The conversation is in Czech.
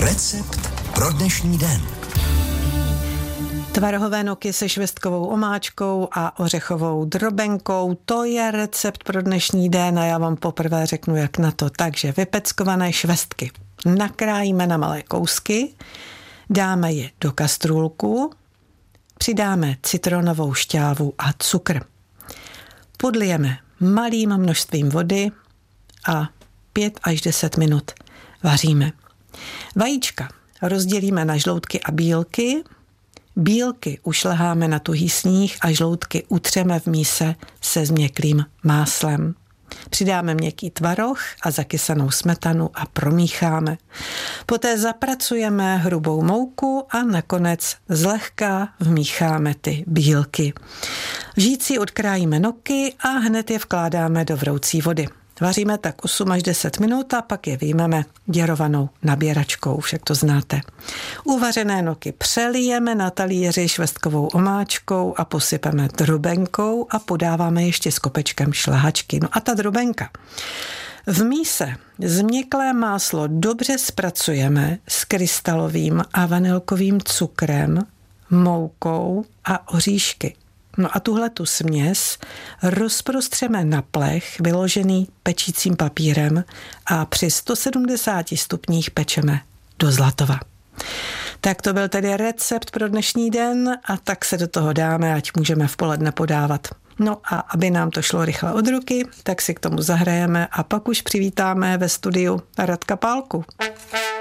Recept pro dnešní den. Tvarohové noky se švestkovou omáčkou a ořechovou drobenkou, to je recept pro dnešní den a já vám poprvé řeknu, jak na to. Takže vypeckované švestky nakrájíme na malé kousky, dáme je do kastrůlku, přidáme citronovou šťávu a cukr. Podlijeme malým množstvím vody a 5 až 10 minut vaříme. Vajíčka rozdělíme na žloutky a bílky. Bílky ušleháme na tuhý sníh a žloutky utřeme v míse se změklým máslem. Přidáme měkký tvaroh a zakysanou smetanu a promícháme. Poté zapracujeme hrubou mouku a nakonec zlehka vmícháme ty bílky. Lžící odkrájíme noky a hned je vkládáme do vroucí vody. Vaříme tak 8 až 10 minut a pak je vyjmeme děrovanou nabíračkou, však to znáte. Uvařené noky přelijeme na talíři švestkovou omáčkou a posypeme drobenkou a podáváme ještě s kopečkem šlehačky. No a ta drobenka. V míse změklé máslo dobře zpracujeme s krystalovým a vanilkovým cukrem, moukou a oříšky. No a tuhletu směs rozprostřeme na plech vyložený pečícím papírem a při 170 stupních pečeme do zlatova. Tak to byl tedy recept pro dnešní den a tak se do toho dáme, ať můžeme v poledne podávat. No a aby nám to šlo rychle od ruky, tak si k tomu zahrajeme a pak už přivítáme ve studiu Radka Pálku.